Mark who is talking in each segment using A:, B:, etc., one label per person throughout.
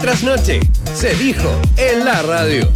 A: Trasnoche, se dijo en la radio.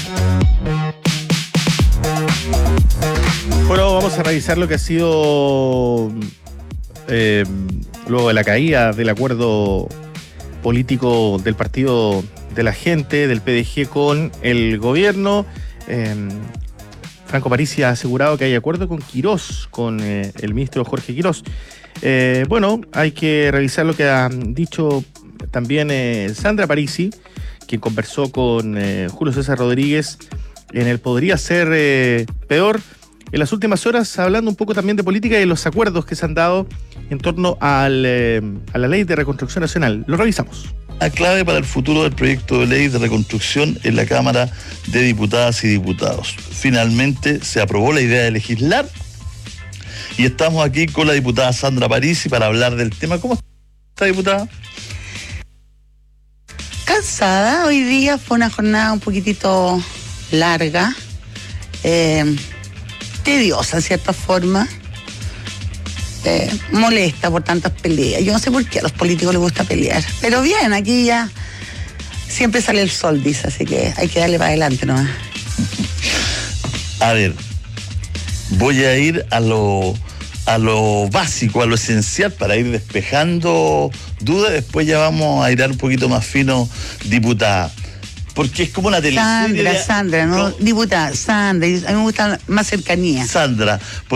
B: Bueno, vamos a revisar lo que ha sido luego de la caída del acuerdo político del Partido de la Gente, del PDG, con el gobierno. Franco Parisi ha asegurado que hay acuerdo con Quirós, con el ministro Jorge Quirós. Bueno, hay que revisar lo que ha dicho también Sandra Parisi, quien conversó con Julio César Rodríguez en el Podría Ser Peor en las últimas horas, hablando un poco también de política y de los acuerdos que se han dado en torno a la Ley de Reconstrucción Nacional. Lo revisamos.
C: La clave para el futuro del proyecto de ley de reconstrucción en la Cámara de Diputadas y Diputados. Finalmente se aprobó la idea de legislar y estamos aquí con la diputada Sandra Parisi para hablar del tema. ¿Cómo está, diputada?
D: Cansada, hoy día fue una jornada un poquitito larga, tediosa en cierta forma, molesta por tantas peleas. Yo no sé por qué a los políticos les gusta pelear, pero bien, aquí ya siempre sale el sol, dice, así que hay que darle para adelante nomás.
C: A ver, voy a ir a lo básico, a lo esencial, para ir despejando dudas. Después ya vamos a ir un poquito más fino, diputada, porque es como una teleserie.
D: Sandra, ¿no? Diputada, Sandra, a mí me gusta más cercanía.
C: Sandra,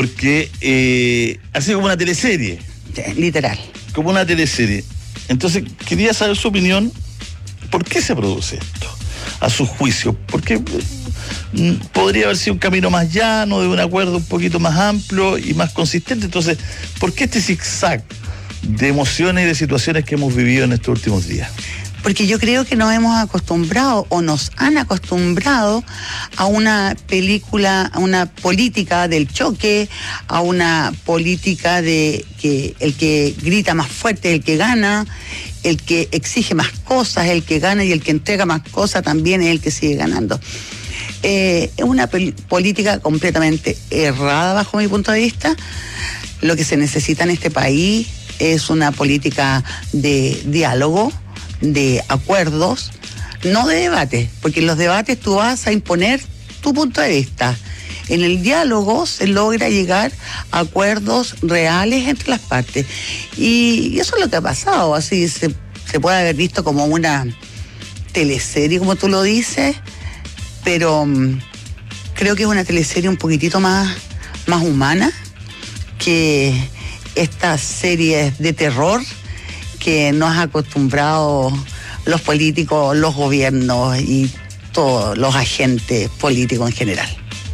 C: porque ha sido como una teleserie.
D: Sí, literal.
C: Como una teleserie. Entonces, quería saber su opinión. ¿Por qué se produce esto? A su juicio. Porque podría haber sido un camino más llano, de un acuerdo un poquito más amplio y más consistente. Entonces, ¿por qué este zigzag de emociones y de situaciones que hemos vivido en estos últimos días?
D: Porque yo creo que nos hemos acostumbrado o nos han acostumbrado a una política del choque, a una política de que el que grita más fuerte es el que gana, el que exige más cosas, el que gana, y el que entrega más cosas también es el que sigue ganando. Es una política completamente errada bajo mi punto de vista. Lo que se necesita en este país es una política de diálogo, de acuerdos, no de debate, porque en los debates tú vas a imponer tu punto de vista. En el diálogo se logra llegar a acuerdos reales entre las partes. Y eso es lo que ha pasado. Así se puede haber visto como una teleserie, como tú lo dices, pero creo que es una teleserie un poquitito más humana que estas series de terror que nos han acostumbrado los políticos, los gobiernos y todos los agentes políticos en general.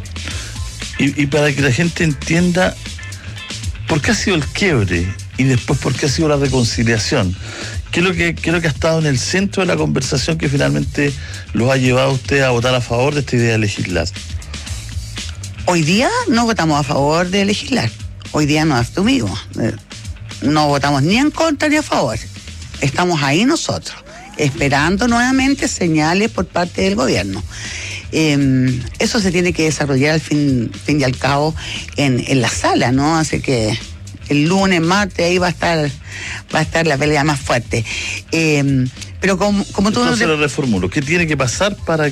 C: Y para que la gente entienda por qué ha sido el quiebre y después por qué ha sido la reconciliación. ¿Qué es lo que ha estado en el centro de la conversación que finalmente los ha llevado a usted a votar a favor de esta idea de legislar?
D: Hoy día no votamos a favor de legislar. Hoy día nos abstuvimos. No votamos ni en contra ni a favor. Estamos ahí nosotros, esperando nuevamente señales por parte del gobierno. Eso se tiene que desarrollar al fin y al cabo en la sala, ¿no? Así que el lunes, martes, ahí va a estar la pelea más fuerte. Pero como tú...
C: Entonces lo reformulo. ¿Qué tiene que pasar para